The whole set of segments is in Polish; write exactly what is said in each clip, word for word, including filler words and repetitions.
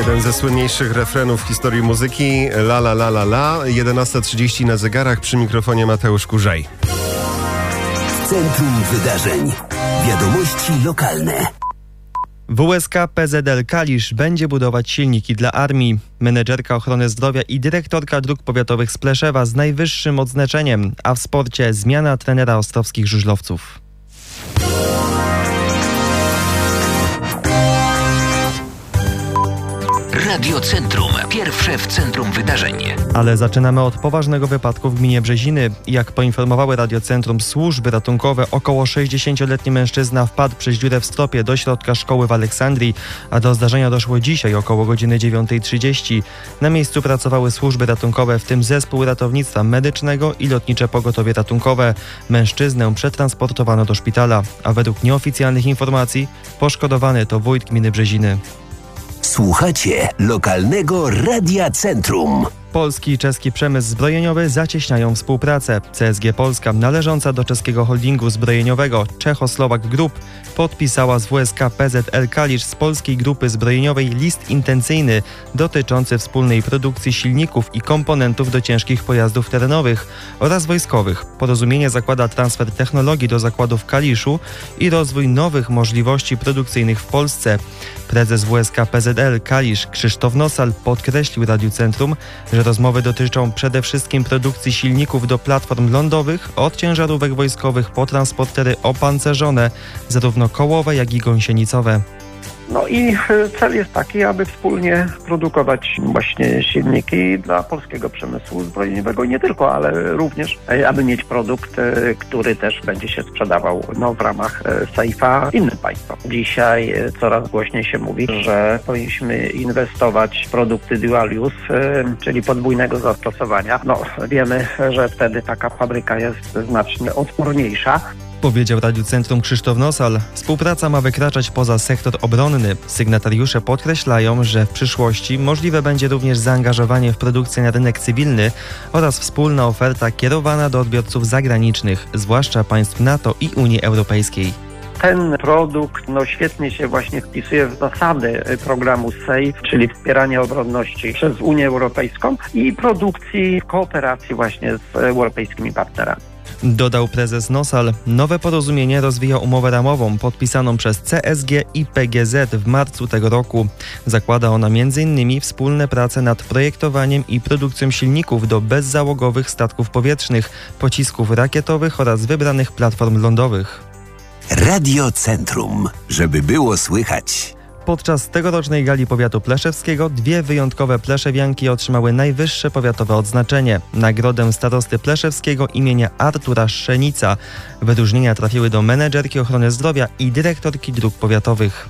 Jeden ze słynniejszych refrenów w historii muzyki. La la la la la. jedenasta trzydzieści na zegarach. Przy mikrofonie Mateusz Kurzaj. W centrum wydarzeń. Wiadomości lokalne. W U S K P Z L Kalisz będzie budować silniki dla armii. Menedżerka ochrony zdrowia i dyrektorka dróg powiatowych z Pleszewa z najwyższym odznaczeniem, a w sporcie zmiana trenera ostrowskich żużlowców. Radio Centrum. Pierwsze w centrum wydarzeń. Ale zaczynamy od poważnego wypadku w gminie Brzeziny. Jak poinformowały Radio Centrum służby ratunkowe, około sześćdziesięcioletni mężczyzna wpadł przez dziurę w stopie do środka szkoły w Aleksandrii, a do zdarzenia doszło dzisiaj około godziny dziewiątej trzydzieści. Na miejscu pracowały służby ratunkowe, w tym zespół ratownictwa medycznego i lotnicze pogotowie ratunkowe. Mężczyznę przetransportowano do szpitala, a według nieoficjalnych informacji poszkodowany to wójt gminy Brzeziny. Słuchacie lokalnego Radia Centrum. Polski i czeski przemysł zbrojeniowy zacieśniają współpracę. C S G Polska, należąca do czeskiego holdingu zbrojeniowego Czechoslovak Group, podpisała z W S K P Z L Kalisz z polskiej grupy zbrojeniowej list intencyjny dotyczący wspólnej produkcji silników i komponentów do ciężkich pojazdów terenowych oraz wojskowych. Porozumienie zakłada transfer technologii do zakładu w Kaliszu i rozwój nowych możliwości produkcyjnych w Polsce. Prezes W S K P Z L Kalisz Krzysztof Nosal podkreślił Radiu Centrum, że rozmowy dotyczą przede wszystkim produkcji silników do platform lądowych, od ciężarówek wojskowych po transportery opancerzone, zarówno kołowe, jak i gąsienicowe. No i cel jest taki, aby wspólnie produkować właśnie silniki dla polskiego przemysłu zbrojeniowego i nie tylko, ale również aby mieć produkt, który też będzie się sprzedawał no, w ramach sejfa innym państwom. Dzisiaj coraz głośniej się mówi, że powinniśmy inwestować w produkty dual use, czyli podwójnego zastosowania. No wiemy, że wtedy taka fabryka jest znacznie odporniejsza. Powiedział Radiu Centrum Krzysztof Nosal. Współpraca ma wykraczać poza sektor obronny. Sygnatariusze podkreślają, że w przyszłości możliwe będzie również zaangażowanie w produkcję na rynek cywilny oraz wspólna oferta kierowana do odbiorców zagranicznych, zwłaszcza państw NATO i Unii Europejskiej. Ten produkt no, świetnie się właśnie wpisuje w zasady programu SAFE, czyli wspieranie obronności przez Unię Europejską i produkcji w kooperacji właśnie z europejskimi partnerami. Dodał prezes Nosal. Nowe porozumienie rozwija umowę ramową podpisaną przez C S G i P G Z w marcu tego roku. Zakłada ona między innymi wspólne prace nad projektowaniem i produkcją silników do bezzałogowych statków powietrznych, pocisków rakietowych oraz wybranych platform lądowych. Radio Centrum, żeby było słychać. Podczas tegorocznej gali powiatu pleszewskiego dwie wyjątkowe pleszewianki otrzymały najwyższe powiatowe odznaczenie. Nagrodę starosty pleszewskiego imienia Artura Szenica. Wyróżnienia trafiły do menedżerki ochrony zdrowia i dyrektorki dróg powiatowych.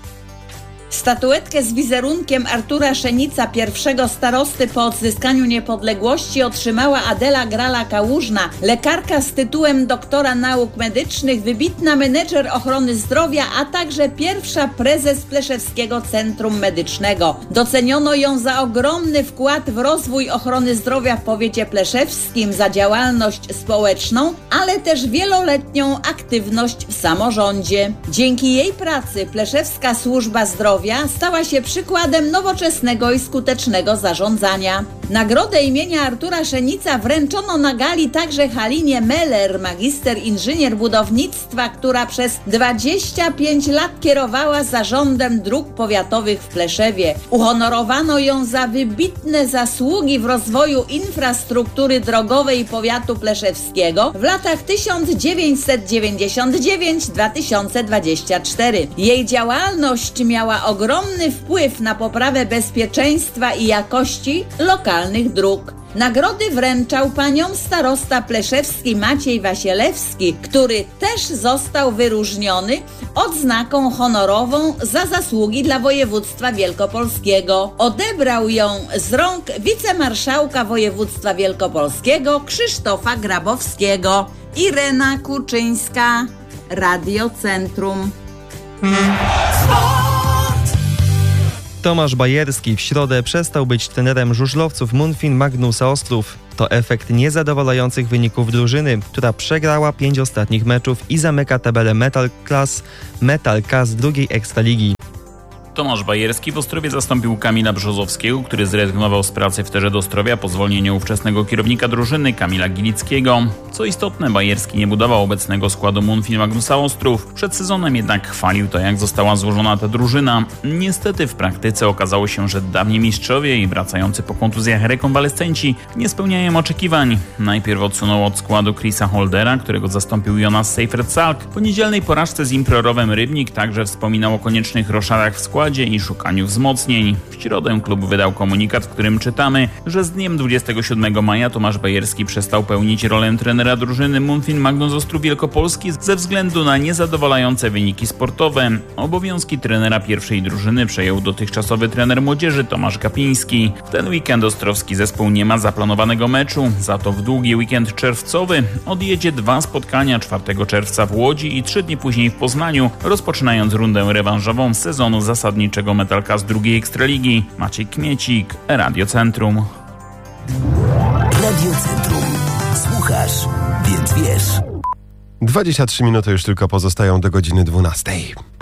Statuetkę z wizerunkiem Artura Szenica, pierwszego starosty po odzyskaniu niepodległości, otrzymała Adela Grala-Kałużna, lekarka z tytułem doktora nauk medycznych, wybitna menedżer ochrony zdrowia, a także pierwsza prezes Pleszewskiego Centrum Medycznego. Doceniono ją za ogromny wkład w rozwój ochrony zdrowia w powiecie pleszewskim, za działalność społeczną, ale też wieloletnią aktywność w samorządzie. Dzięki jej pracy Pleszewska Służba Zdrowia stała się przykładem nowoczesnego i skutecznego zarządzania. Nagrodę imienia Artura Szenica wręczono na gali także Halinie Meller, magister inżynier budownictwa, która przez dwadzieścia pięć lat kierowała zarządem dróg powiatowych w Pleszewie. Uhonorowano ją za wybitne zasługi w rozwoju infrastruktury drogowej powiatu pleszewskiego w latach tysiąc dziewięćset dziewięćdziesiąt dziewięć do dwa tysiące dwudziestego czwartego. Jej działalność miała ogromny wpływ na poprawę bezpieczeństwa i jakości lokalnych dróg. Nagrody wręczał paniom starosta pleszewski Maciej Wasielewski, który też został wyróżniony odznaką honorową za zasługi dla województwa wielkopolskiego. Odebrał ją z rąk wicemarszałka województwa wielkopolskiego Krzysztofa Grabowskiego. Irena Kuczyńska, Radio Centrum. Tomasz Bajerski w środę przestał być trenerem żużlowców Munfin Magnusa Ostrów. To efekt niezadowalających wyników drużyny, która przegrała pięć ostatnich meczów i zamyka tabelę Metal Class, Metal Class drugiej Ekstraligi. Tomasz Bajerski w Ostrowie zastąpił Kamila Brzozowskiego, który zrezygnował z pracy w Terze Ostrowia po zwolnieniu ówczesnego kierownika drużyny Kamila Gilickiego. Co istotne, Bajerski nie budował obecnego składu Munfin Magnusa Ostrów. Przed sezonem jednak chwalił to, jak została złożona ta drużyna. Niestety w praktyce okazało się, że dawni mistrzowie i wracający po kontuzjach rekonwalescenci nie spełniają oczekiwań. Najpierw odsunął od składu Chrisa Holdera, którego zastąpił Jonas Seifert-Salk. Po niedzielnej porażce z Improrowem Rybnik także wspominał o koniecznych roszadach w składzie i szukaniu wzmocnień. W środę klub wydał komunikat, w którym czytamy, że z dniem dwudziestego siódmego maja Tomasz Bajerski przestał pełnić rolę trenera drużyny Munfin Magnus Ostrów Wielkopolski ze względu na niezadowalające wyniki sportowe. Obowiązki trenera pierwszej drużyny przejął dotychczasowy trener młodzieży Tomasz Gapiński. W ten weekend ostrowski zespół nie ma zaplanowanego meczu, za to w długi weekend czerwcowy odjedzie dwa spotkania czwartego czerwca w Łodzi i trzy dni później w Poznaniu, rozpoczynając rundę rewanżową sezonu zasadniczego Metalka z drugiej Ekstraligi. Maciej Kmiecik, Radio Centrum. Radio Centrum. Słuchasz, więc wiesz. dwadzieścia trzy minuty już tylko pozostają do godziny dwunastej.